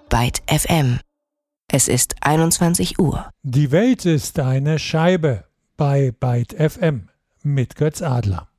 Byte FM. Es ist 21 Uhr. Die Welt ist eine Scheibe bei Byte FM mit Götz Adler.